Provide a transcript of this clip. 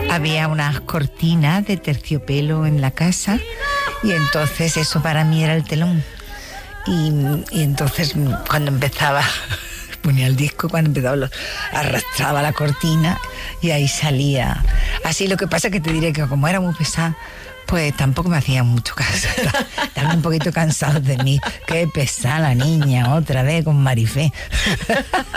había unas cortinas de terciopelo en la casa y entonces eso para mí era el telón. Y entonces cuando empezaba, ponía el disco, cuando empezaba arrastraba la cortina y ahí salía. Así, lo que pasa es que te diré que como era muy pesada, pues tampoco me hacían mucho caso. Estaban un poquito cansados de mí. Qué pesada la niña, otra vez con Marifé.